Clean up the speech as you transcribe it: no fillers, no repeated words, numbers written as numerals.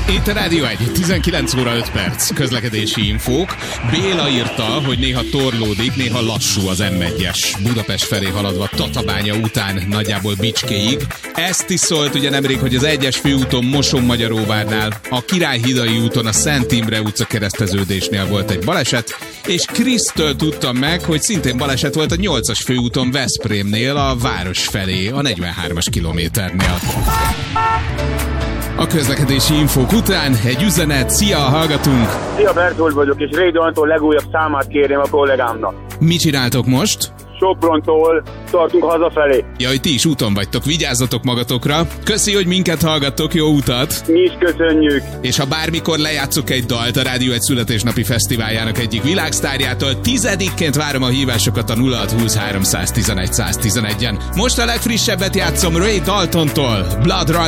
Itt a Rádió 1, 19 óra 5 perc, közlekedési infók. Béla írta, hogy néha torlódik, néha lassú az M1-es. Budapest felé haladva Tatabánya után nagyjából Bicskéig. Ezt is szólt ugye nemrég, hogy az 1-es főúton Moson-Magyaróvárnál, a Királyhidai úton a Szent Imre utca kereszteződésnél volt egy baleset, és Krisztől tudtam meg, hogy szintén baleset volt a 8-as főúton Veszprémnél, a város felé, a 43-as kilométernél. A közlekedési infók után egy üzenet, szia, hallgatunk! Szia, Bertolt vagyok, és Rédi Anton legújabb számát kérném a kollégámnak. Mit csináltok most? Soprontól tartunk hazafelé. Jaj, ti is úton vagytok, vigyázzatok magatokra. Köszi, hogy minket hallgattok, jó utat! Mi is köszönjük! És ha bármikor lejátszuk egy dalt a Rádió 1 születésnapi fesztiváljának egyik világsztárjától, 10-ként várom a hívásokat a 0620 311 111-en. Most a legfrissebbet játszom Ray Daltontól, Blood Runner.